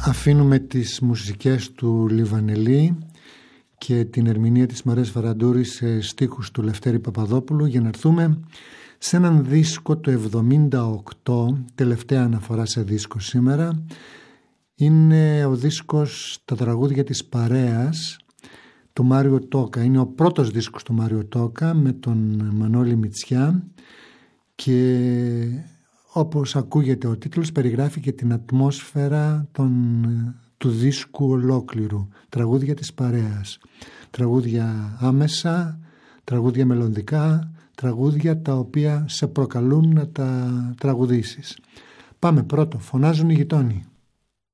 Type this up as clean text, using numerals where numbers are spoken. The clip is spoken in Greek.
Αφήνουμε τις μουσικές του Λιβανελή και την ερμηνεία της Μαρίας Βαραντούρη σε στίχους του Λευτέρη Παπαδόπουλου για να έρθουμε σε έναν δίσκο το 78, τελευταία αναφορά σε δίσκο σήμερα. Είναι ο δίσκος «Τα τραγούδια της παρέας» του Μάριο Τόκα. Είναι ο πρώτος δίσκος του Μάριο Τόκα με τον Μανώλη Μητσιά και όπως ακούγεται ο τίτλος περιγράφει και την ατμόσφαιρα του δίσκου ολόκληρου. Τραγούδια της παρέας. Τραγούδια άμεσα, τραγούδια μελλοντικά, τραγούδια τα οποία σε προκαλούν να τα τραγουδήσεις. Πάμε πρώτο, φωνάζουν οι γειτόνοι.